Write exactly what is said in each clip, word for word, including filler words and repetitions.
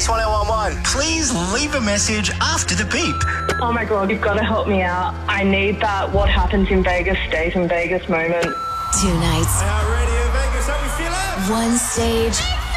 one oh one one. Please leave a message after the beep. Oh my God, you've got to help me out. I need that what happens in Vegas stays in Vegas moment. Two nights. iHeartRadio Vegas, how we feeling? One stage.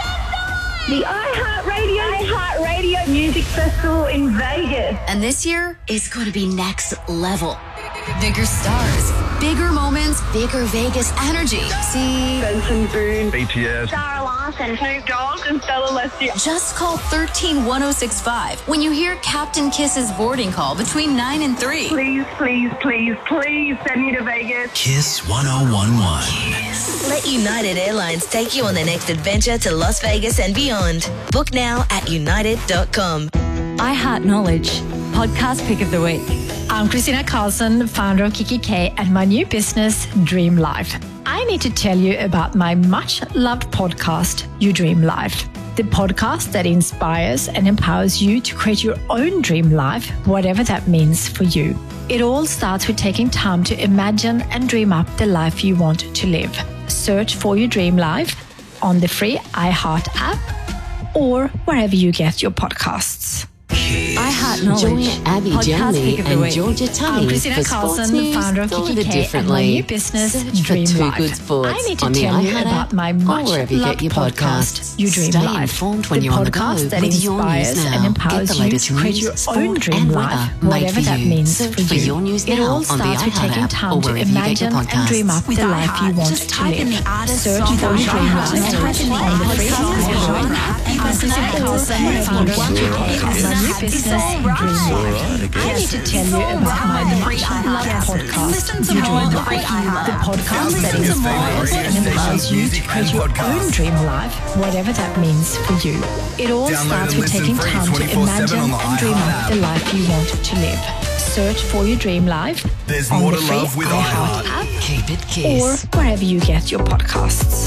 The iHeartRadio iHeartRadio Music Festival in Vegas. And this year is going to be next level. Bigger stars, bigger moments, bigger Vegas energy. See Benson Boone, B T S, Sarah Larson, Snoop Dogg, and Stella Leslie. just call one three one oh six five when you hear Captain Kiss's boarding call between nine and three. Please, please, please, please send me to Vegas. Kiss one oh one one. Let United Airlines take you on the next adventure to Las Vegas and beyond. Book now at united dot com. iHeart Knowledge, podcast pick of the week. I'm Christina Carlson, founder of Kiki K, and my new business, Dream Life. I need to tell you about my much-loved podcast, You Dream Life, the podcast that inspires and empowers you to create your own dream life, whatever that means for you. It all starts with taking time to imagine and dream up the life you want to live. Search for Your Dream Life on the free iHeart app or wherever you get your podcasts. iHeart Knowledge, Join Abby podcast Jolly pick of the and week. Georgia I'm Tunney Christina for sports Carlson, news founder of delivered Kiki K, and my differently. new business, Search Dream for Too Life. Good Sports I need to on the tell you iHeart about app my or much wherever you loved get your podcast, podcasts. You Dream Stay Life, informed when the you're on the go podcast that with your inspires news now. and empowers Get the you latest to create news, your sport, own dream and life, weather made whatever for that you. means Search for for you. your news It now all on the starts with iHeart taking app time or to wherever you get your imagine and dream up podcasts. the life you want to live. Search for Your Dream Life on the free iHeart app. I'm Christina Carlson, founder of Kiki K, and my new business, Dream Life. I need to tell you about my much-loved podcast, You Dream Life, the podcast that inspires and empowers you to create your own dream life, whatever that means for you. It all starts with taking time to imagine and dream up the life you want to live. Search for Your Dream Life There's on more the to free love with iHeart iHeart. app Keep it or Kiss. wherever you get your podcasts.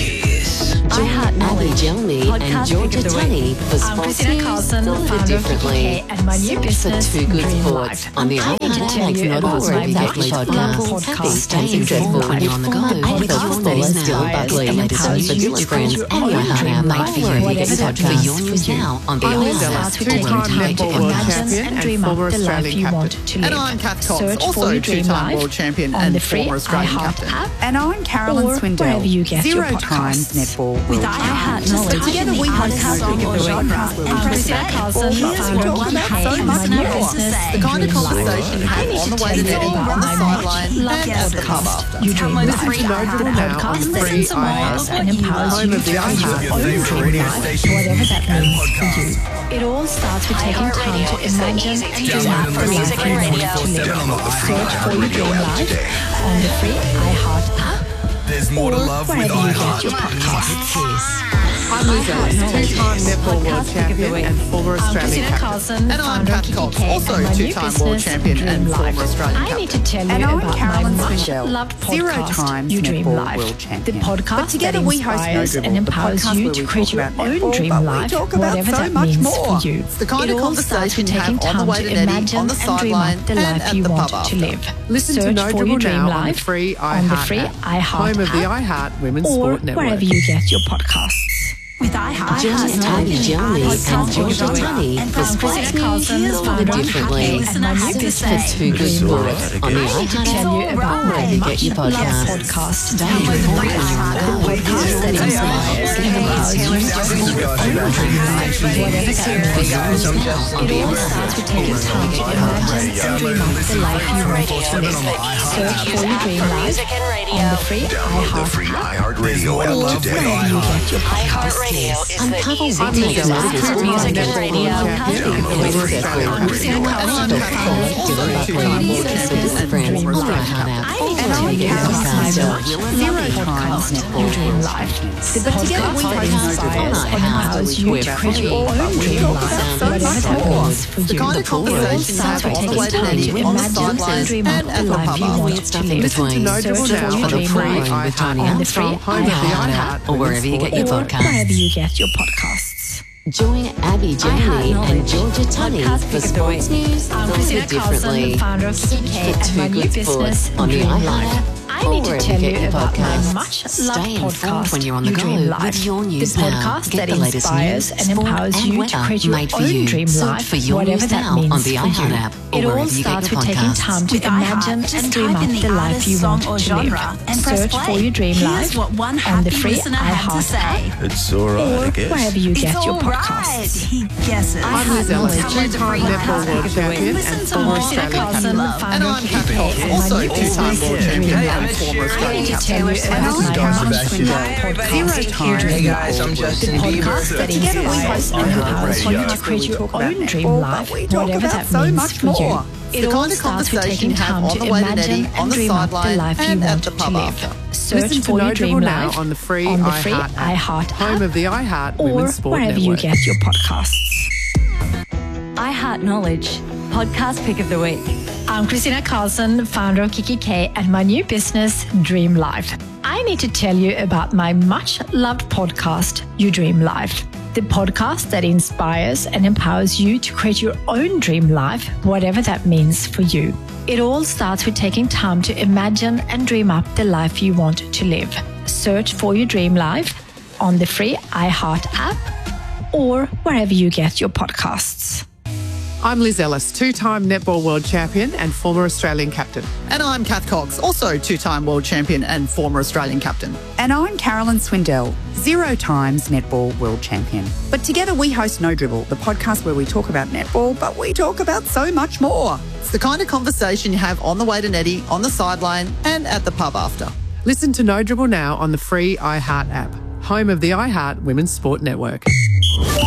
Join iHeart Abby Knowledge, Jolly and podcast Georgia pick of the Tunney week. for I'm sports Christina news Carlson, delivered founder of Kiki differently. K, and my new Search business, for Too Good Dream Sports Life. on the I need to iHeart tell app you or about wherever my you get your much-loved podcasts. podcast, Stay You Dream informed when Life. you're on the go The with your podcast that news now. inspires The and latest empowers news for you Dill's to create friends your and own your dream iHeart life, made for you. whatever Search that for means your for news you. now on the It all iHeart starts app with or taking wherever you time get to your imagine podcasts. and dream up the life you want to live. And I'm Kat Cox, Search also for Your Dream two-time Life world champion on and the free former Australian iHeart captain. app And I'm Carolyn or Swindell, wherever you get your zero times podcasts. netball With world iHeart champion. Knowledge, Together we host podcast no pick of the week. I'm Christina Carlson, founder of Kiki K, and my new business, The kind of Dream Life. conversation you I have need on to the way tell to you netting, about on the my sideline, much-loved and at the pub podcast, after. You Dream Life. Listen to No Dribble The now on podcast the that free inspires iHeart and empowers home you of to the create your iHeart. own dream life, whatever that means for you. It all starts with taking time to imagine and dream up the life you want to live. Search for Your Dream Life on the free iHeart app There's more or to love with wherever you get your iHeart. podcasts. I'm Liz Ellis, two-time netball world Podcast pick of the champion week. and former I'm Australian Christina captain. Carlson, And I'm founder of Kat Kiki Cox, K, also and my new two-time world business, champion Dream and Life. former Australian I need to captain. tell you And I'm about Carolyn my Swindell, much-loved zero podcast, times You Dream netball Life. world The champion. podcast But together that we host No inspires Dribble, and the empowers podcast you where to we create talk your about own netball, dream but we life, talk about whatever so that much means more. for you. It's the kind It of all starts conversation with you taking have on the time way to to netting, imagine on the and dream sideline, up the and life at you the want pub to after. live. Listen to Search No for Dribble Your Dream now on the Life free on the iHeart free app, iHeart home of the app iHeart Women's or Sport Network. wherever you get your podcasts. With iHeart, Join Abby Jolly and Georgia Tunney for I'm sports Christina Carlson, news founder delivered of differently. Kiki K, and my new Search business, for Too Good Dream Life. Sports on the I need to iHeart tell you app about or my wherever you get your much-loved podcasts. podcast, Stay You Dream informed Life. when you're on the The go with podcast your that news now. inspires and Get the empowers latest you news, to sport, create your own dream life, whatever that means for you. It all starts with taking time to imagine and dream up the life you want to live. Search for Your Dream Life on the free The free iHeart iHeart Radio or app wherever today. you get your podcasts. Uncover what I'm makes Liz Ellis, Vegas two-time music and netball radio. world champion and former Australian I'm Christina captain. Carlson, And I'm Kat founder Cox, of also Kiki K, two-time and my new world business, champion and Friends Dream on the Life. iHeart app. I need to And tell I'm you about Carolyn my Swindell, much-loved zero times podcast, netball You Dream world Life. champion. The But together podcast we that host No inspires Dribble, and empowers you to create your own dream life, whatever that means for The you. kind of It all conversation you starts have with on the way taking to time to netting, on the imagine and sidelines, dream up and the at the life pub you after. want Weird to stuff in live. Listen to between. No Search Dribble for now Your on the Dream free Life with Tony iHeart on the free Armstrong, home of the iHeart iHeart app or wherever you get your or podcasts. wherever you get your podcasts. Join Abby Jolly and Georgia Tunney Podcast for pick of the sports week. news I'm Christina delivered Carlson, differently. founder of Kiki K, For and Too my new Good business, Sports on the Dream iHeart Life. app I need to wherever tell you you get your about podcasts. my much-loved Stay informed podcast, when you're on the You go Dream Life. with Your News The Now. podcast Get that the latest inspires news, and sport empowers and you to weather create your made for own you. dream Search life, for Your whatever News that Now means on the for iHeart you. app or It all wherever you get starts your with taking podcasts. time to With imagine iHeart, and just dream type up in the the life artist, you song want or to live. genre and press Search play. for your dream Here's life what one on the happy free listener had to iHeart say. app It's all right, or I guess. wherever you It's get your all right. podcasts. He guesses. I'm Liz Ellis, two-time netball world champion Listen and to former more Christina Australian Carlson, love. founder And of I'm Kiki Kat K, Cox, and also my new two-time business, world Dream champion Life. and former I Australian need to captain. tell you And about I'm my Carolyn Mountain Swindell, podcast, zero-time Dream netball Life. world The champion. podcast that Together we inspires host and empowers you iHeart to create Radio. your We talk about own dream netball, life, but we talk whatever about that so means much for more. you. It's It the all kind of starts with conversation taking you have time on to the way to imagine Netty, on and the dream up the sideline, life you and at want the to pub live. after. Search Listen to for No your dream Dribble now life on the free on the free iHeart app, iHeart home app, of the iHeart or Women's Sport wherever Network. you get your podcasts. iHeart Knowledge, podcast pick of the week. I'm Christina Carlson, founder of Kiki K, and my new business, Dream Life. I need to tell you about my much-loved podcast, You Dream Life. The podcast that inspires and empowers you to create your own dream life, whatever that means for you. It all starts with taking time to imagine and dream up the life you want to live. Search for your dream life on the free iHeart app or wherever you get your podcasts. I'm Liz Ellis, two-time netball world champion and former Australian captain. And I'm Kath Cox, also two-time world champion and former Australian captain. And I'm Carolyn Swindell, zero times netball world champion. But together we host No Dribble, the podcast where we talk about netball, but we talk about so much more. It's the kind of conversation you have on the way to Netty, on the sideline, and at the pub after. Listen to No Dribble now on the free iHeart app, home of the iHeart Women's Sport Network.